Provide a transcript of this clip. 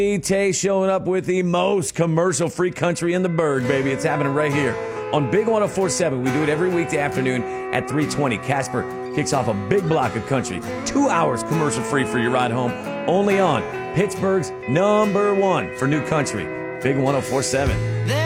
Tay showing up with the most commercial-free country in the bird, baby. It's happening right here on Big 104.7. We do it every weekday afternoon at 3:20. Casper kicks off a big block of country. 2 hours commercial-free for your ride home. Only on Pittsburgh's #1 for new country, Big 104.7.